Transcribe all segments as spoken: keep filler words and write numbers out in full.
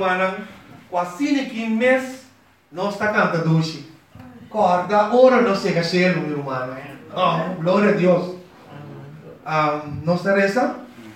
irmã, quase que mês não está cantando doce. Corda, ora não chega cielo, meu irmão. Oh, glória a Deus. Um, nós reza.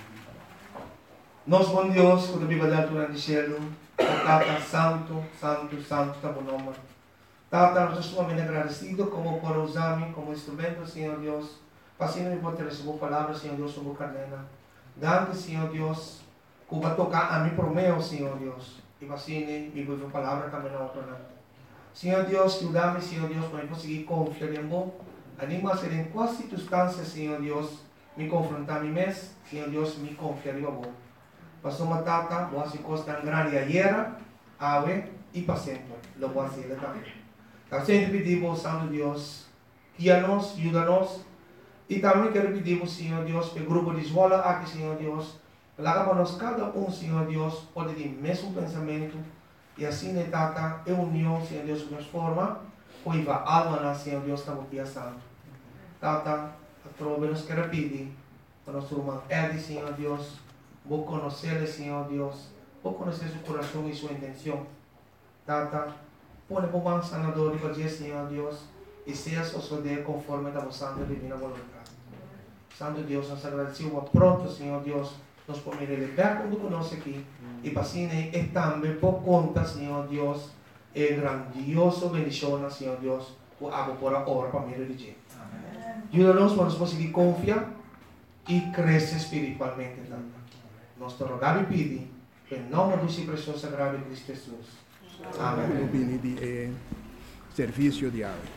Nós, bom Deus, quando a Bíblia da altura do cielo, Tata, santo, santo, santo, está bom nome. Tata, nós estamos muito agradecidos como por usar-me como instrumento, Senhor Deus. Passando por ter essa palavra, Senhor Deus, sobre a cadena. Dando, Senhor Deus, que vai tocar a mim por meio, Senhor Deus. E assim, me vou a palavra também na outra. Senhor Deus, ajuda-me, Senhor Deus, para eu conseguir confiar em você. Anima ser em quais circunstâncias, Senhor Deus, me confrontar a mim mesmo, Senhor Deus, me confiar em você. Passou uma tata, boa se costa grande ayer, ave e para sempre. Lo voy a hacer também. Então, sempre pedimos, Santo Deus, guia-nos, ajuda-nos. E também quero pedir, Senhor Deus, para o grupo de escola aqui, Senhor Deus, para que nós, cada um, Senhor Deus, pode ter o mesmo pensamento. E assim, né, tata, é união, Senhor Deus, de uma forma, pois a alma, Senhor Deus, está aqui a santo. Tata, a trova nos quer pedir, para nosso irmão Edi, Senhor Deus, vou conhecer, Senhor Deus, vou conhecer seu coração e sua intenção. Tata, põe por mão sanador e fazer, Senhor Deus, e seja suceder conforme a vossa santa divina vontade. Santo Deus, nós agradecemos pronto, Senhor Deus, nos podemos levar quando conosco aqui. E para assim, é também por conta, Senhor Deus, é grandioso bendição, Senhor Deus, por água por a hora para mim religião. Ajuda-nos para nós conseguir confiar e crescer espiritualmente também. Nós te rogamos e pedimos, em nome do seu precioso sagrado Cristo Jesus. Amém. Bene di eh, servizio di ave.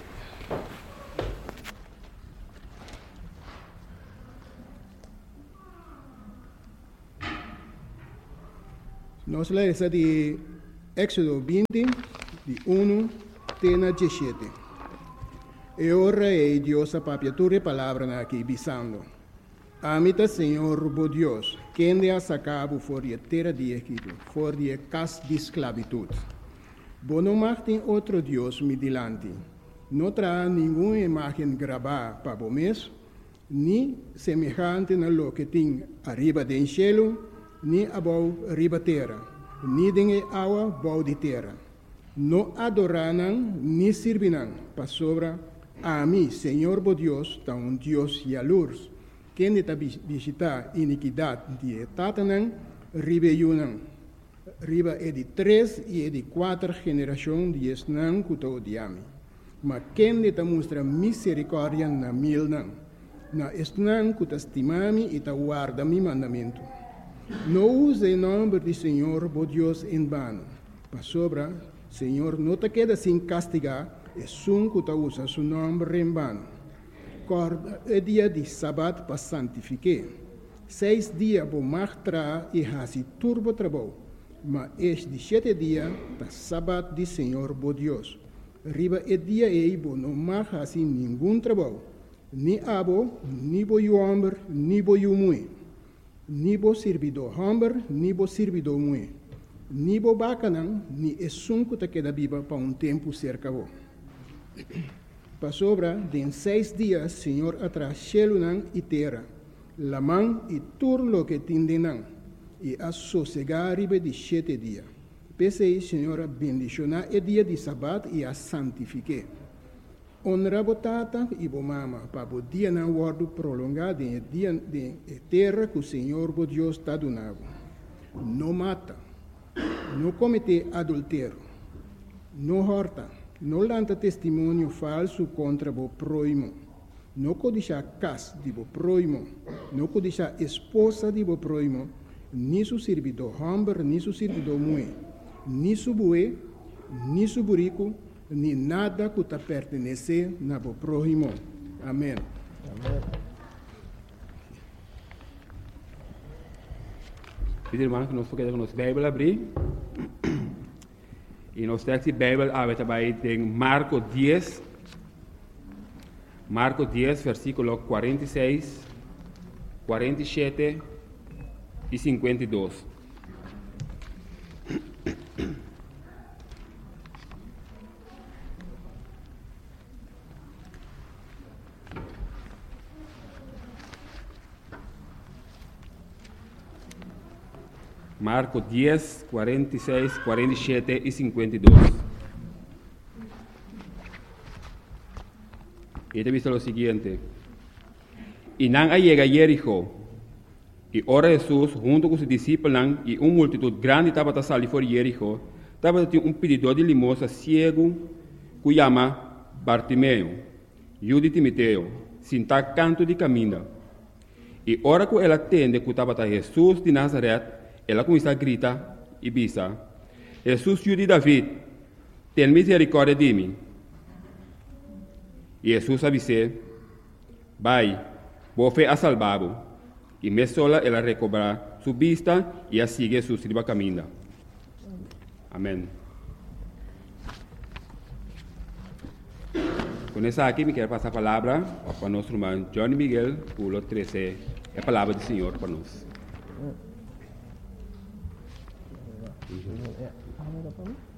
Nós lemos de Éxodo vinte, de um até dezessete. E ora é Deus a papiatura palavra aqui, bisando. Amita Senhor, bo Deus, quem te ha sacado fora de terra de Egipto, fora de casa de esclavitud. Bo não martem outro Deus me delante. Não terá nenhuma imagem gravada para vos mesmo, nem semejante na lo que tem arriba do cielo, nem abaixo arriba terra, nem de água abaixo de terra. Não adorarão, nem servirão, para sobra a mim, Senhor bo Deus, tá um Deus jalur, quem está visitar iniquidade de Tatanã, rebelião. Riba é de três e é de quatro gerações de esnã que te odiame. Mas quem te mostra misericórdia na mil não. Na esnã que te estimame e te guarda mi mandamento. Não use o nome do Senhor, bo Deus, em vano. Para sobra, Senhor, não te queda sem castigar, é sum que te usa seu nome em vano. Corda é dia de sábado para santificar. Seis dias vou martrar e hasi turbo trabalho. Mas este sete dias, da sábado de Senhor, bo Deus. Riba é dia e bo não mais assim nenhum trabalho. Ni abo, ni bo homem, ni bo mulher. Ni bo servidor homem, ni bo servidor mulher. Ni bo bacanão, ni é sunco que queda viva para um tempo cerca bo. Para sobra, de seis dias, Senhor atrás céu e terra. La mão e tudo lo que tindenão. E a sossegar riba de sete dias. Pensei, Senhora, bendicionar o dia de sábado e a santifique. Honra a tata e a mama, para o dia não guardo prolongado em dia de terra que o Senhor, o Deus, está donando. Não mata, não comete adultério, não horta, não lanta testemunho falso contra o próximo, não codiça casa de o próximo, não codiça esposa de o próximo, ni su servidor homem, ni su servidor mulher, ni su bue, ni su burico, ni nada que te pertenece na bo próximo. Amém. Amém. Pedir irmão que nós podemos nossa Bíblia abrir. E nós texto Bíblia abre também em Marcos dez. Marcos dez, versículo quarenta e seis, quarenta e sete e cinquenta e dois. Marcos diez, cuarenta y seis, cuarenta y siete y cincuenta y dos. Y te visto lo siguiente. Y nan llega a Jericó. Y ora Jesús, junto con sus discípulos, y una multitud grande estaba a salir por Jericó, estaba un pedidor de limosna ciego, que llama Bartimeo, hijo de Timoteo, sin estar canto de camino. Y ora que ela atende que estaba Jesús de Nazaret, ela comienza a gritar y dice, Jesús, hijo de David, ten misericordia de mí. Y Jesús avise, vai, vos fe a salvado. Y me sola ela recobra su vista y a sigue su sirva camina. Amén. Con esa aquí me quiero pasar la palabra para nuestro hermano Johnny Miguel, pulo trece, la palabra del Señor para nosotros.